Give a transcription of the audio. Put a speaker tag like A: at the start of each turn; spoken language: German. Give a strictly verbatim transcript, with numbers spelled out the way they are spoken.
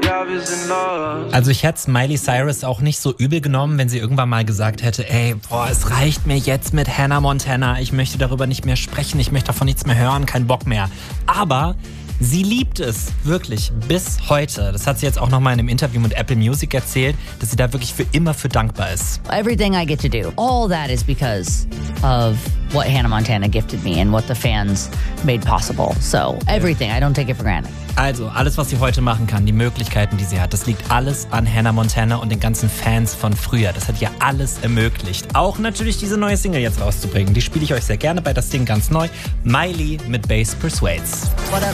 A: Also ich hätte es Miley Cyrus auch nicht so übel genommen, wenn sie irgendwann mal gesagt hätte, ey, boah, es reicht mir jetzt mit Hannah Montana, ich möchte darüber nicht mehr sprechen, ich möchte davon nichts mehr hören, kein Bock mehr. Aber sie liebt es, wirklich, bis heute. Das hat sie jetzt auch nochmal in einem Interview mit Apple Music erzählt, dass sie da wirklich für immer für dankbar ist.
B: Everything I get to do, all that is because of what Hannah Montana gifted me and what the fans made possible. So everything, I don't take it for granted.
A: Also, alles, was sie heute machen kann, die Möglichkeiten, die sie hat, das liegt alles an Hannah Montana und den ganzen Fans von früher. Das hat ihr alles ermöglicht. Auch natürlich diese neue Single jetzt rauszubringen. Die spiele ich euch sehr gerne bei das Ding ganz neu. Miley mit Bass Persuades.